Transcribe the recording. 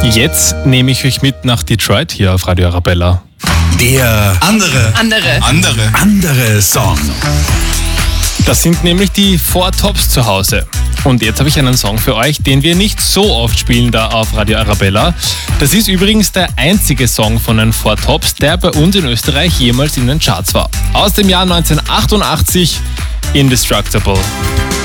Jetzt nehme ich euch mit nach Detroit hier auf Radio Arabella. Der andere Song. Das sind nämlich die Four Tops zu Hause. Und jetzt habe ich einen Song für euch, den wir nicht so oft spielen da auf Radio Arabella. Das ist übrigens der einzige Song von den Four Tops, der bei uns in Österreich jemals in den Charts war. Aus dem Jahr 1988, Indestructible.